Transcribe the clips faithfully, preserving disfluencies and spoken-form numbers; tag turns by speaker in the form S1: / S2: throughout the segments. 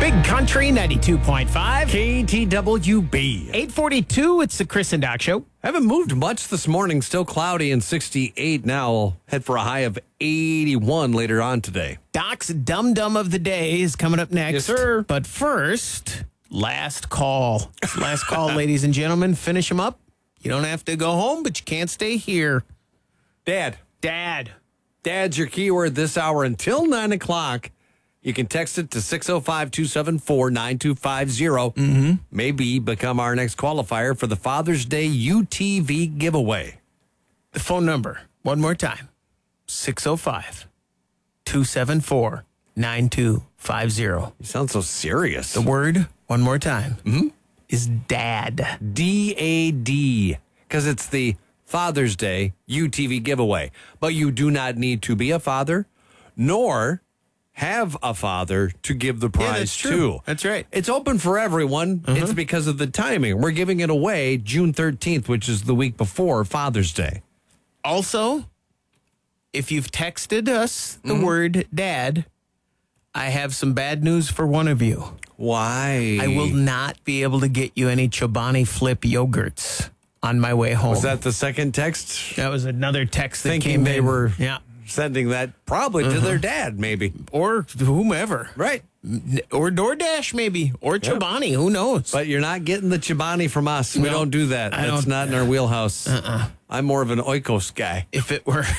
S1: Big Country ninety-two point five.
S2: K T W B.
S1: eight forty-two, it's the Chris and Doc Show.
S2: Haven't moved much this morning. Still cloudy and sixty-eight now. We'll head for a high of eighty-one later on today.
S1: Doc's Dum Dum of the Day is coming up next.
S2: Yes, sir.
S1: But first, last call. Last call, ladies and gentlemen. Finish them up. You don't have to go home, but you can't stay here.
S2: Dad.
S1: Dad.
S2: Dad's your keyword this hour until nine o'clock. You can text it to six oh five, two seven four, nine two five zero. Mm-hmm. Maybe become our next qualifier for the Father's Day U T V giveaway.
S1: The phone number, one more time, six oh five, two seven four, nine two five zero.
S2: You sound so serious.
S1: The word, one more time, mm-hmm. is dad.
S2: D A D, because it's the Father's Day U T V giveaway. But you do not need to be a father, nor have a father to give the prize
S1: Yeah, that's
S2: to.
S1: true. That's right.
S2: It's open for everyone.
S1: Uh-huh.
S2: It's because of the timing. We're giving it away June thirteenth, which is the week before Father's Day.
S1: Also, if you've texted us the
S2: Mm-hmm.
S1: word dad, I have some bad news for one of you.
S2: Why?
S1: I will not be able to get you any Chobani Flip yogurts on my way home.
S2: Was that the second text?
S1: That was another text that
S2: Thinking
S1: came
S2: they
S1: in.
S2: were
S1: Yeah.
S2: sending that probably to their dad, maybe.
S1: Or whomever.
S2: Right.
S1: Or DoorDash, maybe. Or Chobani. Who knows?
S2: But you're not getting the Chobani from us. We
S1: No,
S2: don't do that.
S1: I
S2: That's
S1: don't-
S2: not in our wheelhouse. Uh-uh. I'm more of an Oikos guy.
S1: If it were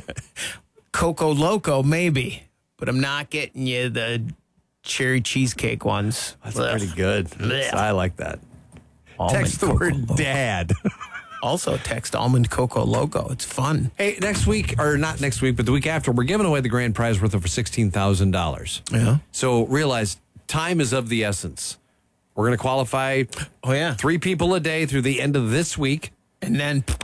S1: Coco Loco, maybe. But I'm not getting you the cherry cheesecake ones.
S2: That's
S1: Ugh.
S2: pretty good. That's- I like that.
S1: Almond
S2: Text the
S1: Coco
S2: word
S1: Loco.
S2: dad.
S1: Also, text Almond Coco Loco. It's fun.
S2: Hey, next week, or not next week, but the week after, we're giving away the grand prize worth over sixteen thousand dollars.
S1: Yeah.
S2: So realize time is of the essence. We're going to qualify
S1: Oh, yeah.
S2: three people a day through the end of this week.
S1: And then